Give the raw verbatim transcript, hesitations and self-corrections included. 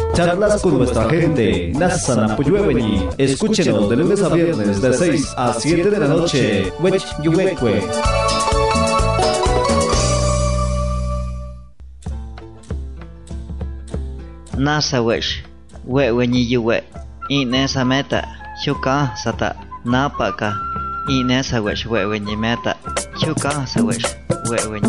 Charlas con nuestra gente. Nasana Puyueveñi. Escúchenos de lunes a viernes de seis a siete de la noche. Wech Yuwekwe. Nasa wesh, we wenyi yuwe, inesa meta, shuka sata, napaka, inesa wesh we wenyi meta, shuka sa wesh, we wenyi.